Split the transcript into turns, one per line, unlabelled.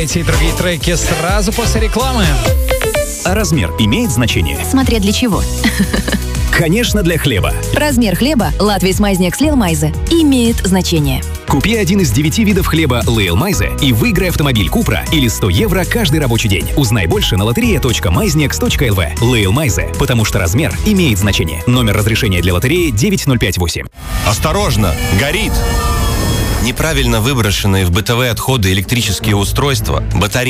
Эти и другие треки сразу после рекламы.
А размер имеет значение?
Смотря для чего.
Конечно, для хлеба.
Размер хлеба Латвийс Майзнекс Лейл Майзе имеет значение.
Купи один из 9 видов хлеба Лейл Майзе и выиграй автомобиль Купра или 100 евро каждый рабочий день. Узнай больше на loteria.maiznex.lv. Лейл Майзе, потому что размер имеет значение. Номер разрешения для лотереи 9058.
Осторожно, горит! Неправильно выброшенные в бытовые отходы электрические устройства, батареи,